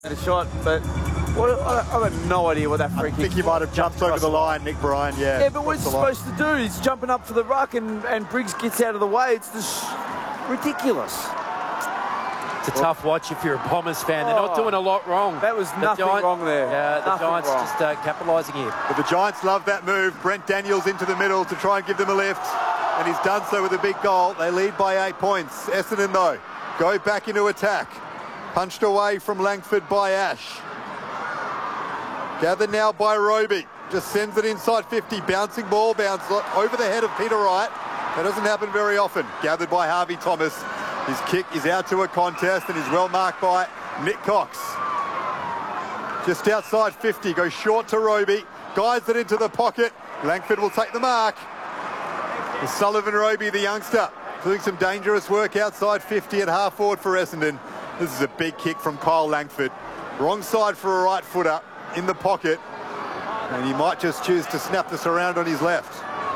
a shot, but I've got no idea what that free kick. I think he might have jumped over the line, Nick Bryan. Yeah, but what's he supposed to do? He's jumping up for the ruck, and Briggs gets out of the way. It's just ridiculous. It's a tough watch if you're a Bombers fan. They're not doing a lot wrong. That was nothing wrong there. The Giants just capitalising here. But the Giants love that move. Brent Daniels into the middle to try and give them a lift. And he's done so with a big goal. They lead by 8 points. Essendon, though, go back into attack. Punched away from Langford by Ash. Gathered now by Roby. Just sends it inside 50. Bouncing ball, bounce over the head of Peter Wright. That doesn't happen very often. Gathered by Harvey Thomas. His kick is out to a contest and is well marked by Nick Cox. Just outside 50. Goes short to Roby. Guides it into the pocket. Langford will take the mark. Sullivan Roby, the youngster, doing some dangerous work outside 50 at half forward for Essendon. This is a big kick from Kyle Langford. Wrong side for a right footer in the pocket. And he might just choose to snap this around on his left.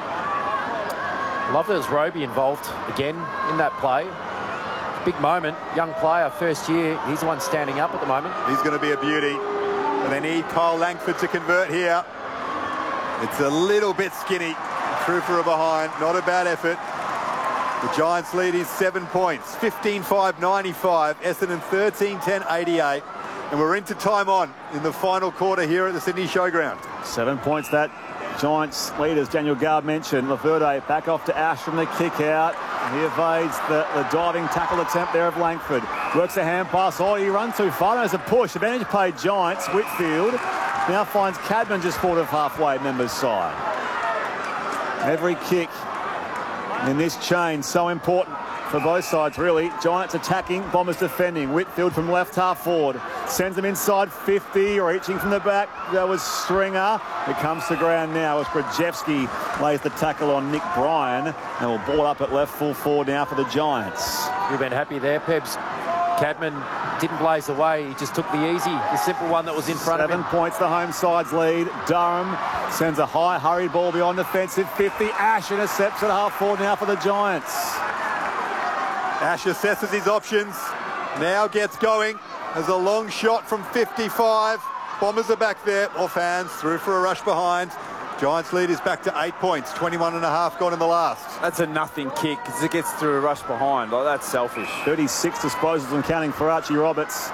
Love there's Roby involved again in that play. Big moment. Young player, first year. He's the one standing up at the moment. He's going to be a beauty. And they need Kyle Langford to convert here. It's a little bit skinny. Trooper behind. Not a bad effort. The Giants lead is 7 points. 15-5-95. Essendon 13-10-88. And we're into time on in the final quarter here at the Sydney Showground. 7 points that Giants lead, as Daniel Gard mentioned. Laverde back off to Ash from the kick out. He evades the diving tackle attempt there of Langford. Works a hand pass. Oh, he runs too far. There's a push. Advantage played Giants. Whitfield now finds Cadman just forward of halfway members' side. Every kick in this chain so important for both sides, really. Giants attacking, Bombers defending. Whitfield from left half forward. Sends them inside 50, reaching from the back. That was Stringer. It comes to ground now as Brzezinski lays the tackle on Nick Bryan, and will ball up at left full forward now for the Giants. You've been happy there, Pebs. Cadman didn't blaze away. He just took the easy, the simple one that was in front of him. 7 points, the home side's lead. Durham sends a high, hurried ball beyond defensive 50. Ash intercepts at half forward now for the Giants. Ash assesses his options. Now gets going. There's a long shot from 55. Bombers are back there. Off hands. Through for a rush behind. Giants lead is back to 8 points. 21.5 gone in the last. That's a nothing kick because it gets through a rush behind. Like, that's selfish. 36 disposals and counting for Archie Roberts.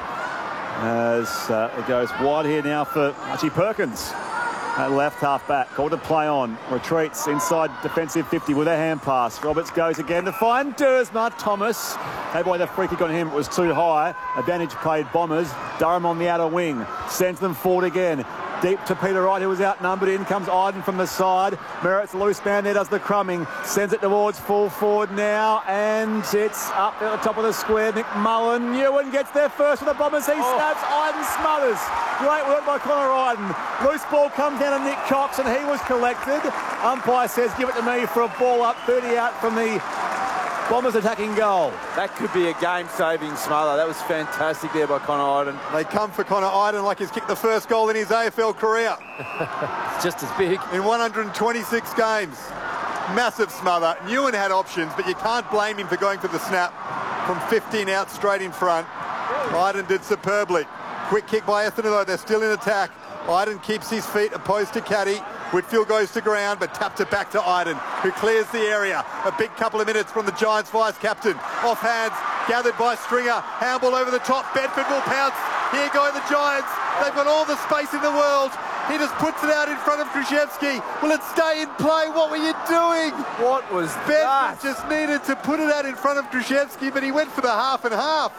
As it goes wide here now for Archie Perkins. At left half back, called to play on, retreats inside defensive 50 with a hand pass. Roberts goes again to find Dersma. Thomas, hey boy, the free kick on him, it was too high. Advantage played Bombers. Durham on the outer wing, sends them forward again. Deep to Peter Wright, who was outnumbered. In comes Iden from the side. Merritt's loose man there, does the crumbing. Sends it towards full forward now, and it's up at the top of the square. McMullen, Ewan gets there first for the Bombers. He snaps, Iden smothers. Great work by Connor Iden. Loose ball comes down to Nick Cox, and he was collected. Umpire says, give it to me for a ball up, 30 out from the Bombers attacking goal. That could be a game-saving smother. That was fantastic there by Connor Iden. They come for Connor Iden like he's kicked the first goal in his AFL career. It's just as big. In 126 games. Massive smother. Newen had options, but you can't blame him for going for the snap from 15 out straight in front. Iden did superbly. Quick kick by Essendon, though. They're still in attack. Iden keeps his feet opposed to Caddy. Whitfield goes to ground, but taps it back to Iden, who clears the area. A big couple of minutes from the Giants vice-captain. Off hands, gathered by Stringer. Handball over the top. Bedford will pounce. Here go the Giants. They've got all the space in the world. He just puts it out in front of Krzyzewski. Will it stay in play? What were you doing? What was Bedford that? just needed to put it out in front of Krzyzewski, but he went for the half and half.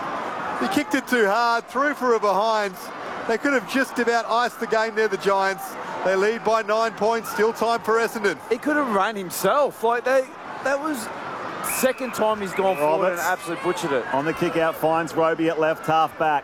He kicked it too hard, through for a behind. They could have just about iced the game there, the Giants. They lead by 9 points. Still time for Essendon. He could have run himself. Like, that was second time he's gone forward and absolutely butchered it. On the kick out, finds Roby at left half back.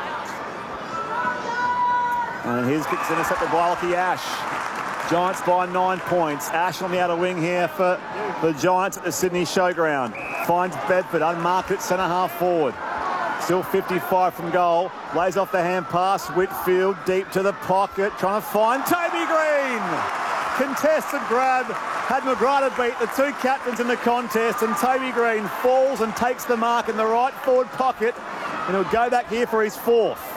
And his kick's intercepted by Lockie Ash. Giants by 9 points. Ash on the outer wing here for the Giants at the Sydney Showground. Finds Bedford, unmarked at centre half forward. Still 55 from goal. Lays off the hand pass. Whitfield deep to the pocket. Trying to find Toby Green. Contested grab. Had McGrath beat the two captains in the contest. And Toby Green falls and takes the mark in the right forward pocket. And he'll go back here for his fourth.